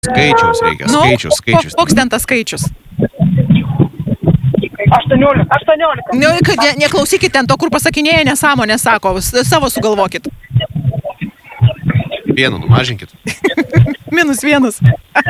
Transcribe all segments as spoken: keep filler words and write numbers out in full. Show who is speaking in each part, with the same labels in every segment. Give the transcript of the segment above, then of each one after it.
Speaker 1: Skaičiaus reikia,
Speaker 2: Nu,
Speaker 1: skaičius, skaičius.
Speaker 2: Koks ten tas skaičius?
Speaker 3: aštuoniolika. aštuoniolika.
Speaker 2: Nu, kad ne, neklausykit ten to, kur pasakinėja nesąmonę, sako, s- savo sugalvokit.
Speaker 1: Vieną numažinkit.
Speaker 2: Minus vienas.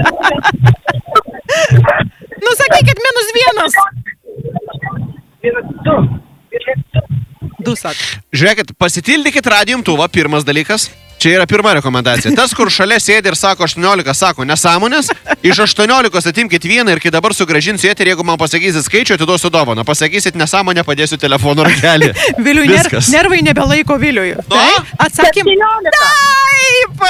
Speaker 2: Nu, sakykit, minus vienas.
Speaker 3: Vienas, du.
Speaker 2: Du, sak.
Speaker 1: Žiūrėkit, pasitildykit radijo imtuvą, pirmas dalykas. Čia yra pirma rekomendacija. Tas, kur šalia sėdi ir sako aštuoniolika, sako nesąmonės, iš aštuoniolikos atimkit vieną ir kai dabar sugrąžinsiu eterį, jeigu man pasakysit skaičių, atiduosiu dovaną. Pasakysit nesąmonę, padėsiu telefono ragelį.
Speaker 2: Viliui ner,
Speaker 1: Viskas.
Speaker 2: nervai nebelaiko Viliui.
Speaker 1: Nu?
Speaker 2: Taip, atsakym.
Speaker 3: septyniolika.
Speaker 2: Taip.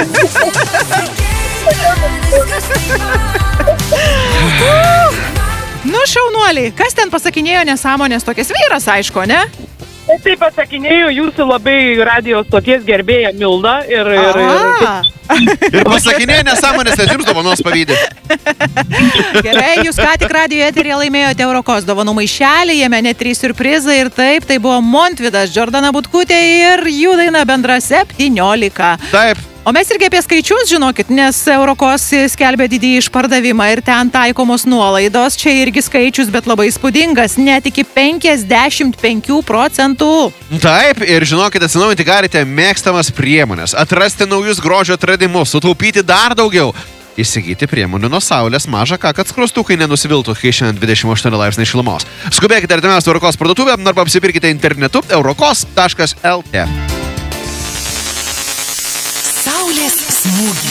Speaker 2: Nu, šaunuoliai, kas ten pasakinėjo nesąmonės tokias? Vyras, aišku, ne?
Speaker 3: Taip pasakinėjau jūsų labai radijos stoties gerbėja Milda ir... ir, ir
Speaker 2: A,
Speaker 1: Ir pasakinėja nesąmonės, nes jums dovanos pavydė.
Speaker 2: gerai, jūs ką tik radijo eterėje laimėjote Eurokos dovanų maišelį, jame net trys siurprizai ir taip, tai buvo Montvydas, Džordana Butkutė ir jų daina bendra septyniolika.
Speaker 1: Taip.
Speaker 2: O mes irgi apie skaičius, žinokit, nes Eurokos skelbia didįjį išpardavimą ir ten taikomos nuolaidos. Čia irgi skaičius, bet labai įspūdingas, net iki penkiasdešimt penkių procentų.
Speaker 1: Taip, ir žinokit, atsinaujinti galite mėgstamas priemonės, atrasti naujus grožio atradimus, sutaupyti dar daugiau. Įsigyti priemonių nuo saulės maža ką, kad skruostukai nenusiviltų, kai šiandien dvidešimt aštuoni laipsniai šilumos. Skubėkite artimiausią Eurokos parduotuvę arba apsipirkite internetu eurokos taškas lt.
Speaker 4: Saulės smūgis.